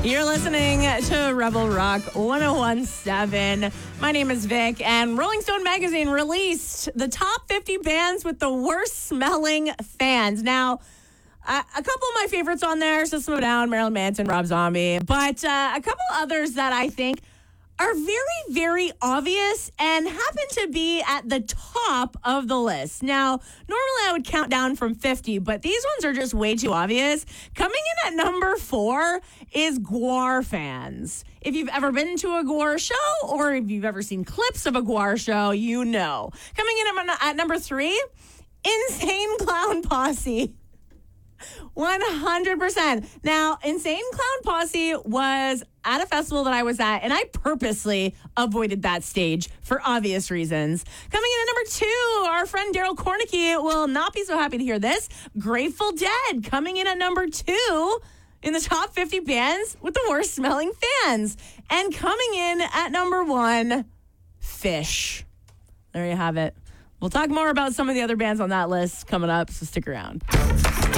You're listening to Rebel Rock 101.7. My name is Vic, and Rolling Stone magazine released the top 50 bands with the worst smelling fans. Now, a couple of my favorites on there, System of a Down, Marilyn Manson, Rob Zombie, but a couple others that I think are very, very obvious and happen to be at the top of the list. Now, normally I would count down from 50, but these ones are just way too obvious. Coming in at number 4 is GWAR fans. If you've ever been to a GWAR show or if you've ever seen clips of a GWAR show, you know. Coming in at number 3, Insane Clown Posse. 100%. Now, Insane Clown Posse was at a festival that I was at, and I purposely avoided that stage for obvious reasons. Coming in at number 2, our friend Daryl Kornicki will not be so happy to hear this. Grateful Dead coming in at number 2 in the top 50 bands with the worst smelling fans. And coming in at number 1, Fish. There you have it. We'll talk more about some of the other bands on that list coming up, so stick around.